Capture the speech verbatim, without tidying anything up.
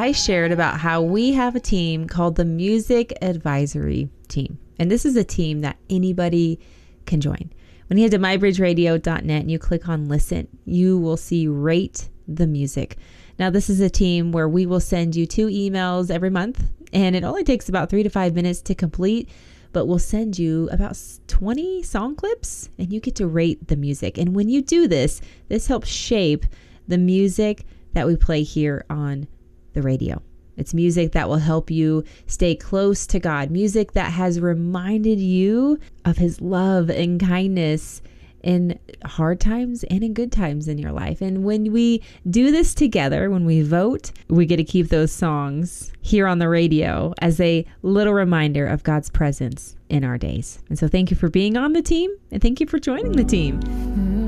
I shared about how we have a team called the Music Advisory Team. And this is a team that anybody can join. When you head to my bridge radio dot net and you click on listen, you will see Rate the Music. Now, this is a team where we will send you two emails every month, and it only takes about three to five minutes to complete, but we'll send you about twenty song clips, and you get to rate the music. And when you do this, this helps shape the music that we play here on the radio. It's music that will help you stay close to God, music that has reminded you of his love and kindness in hard times and in good times in your life. And when we do this together, when we vote, we get to keep those songs here on the radio as a little reminder of God's presence in our days. And so thank you for being on the team, and thank you for joining the team.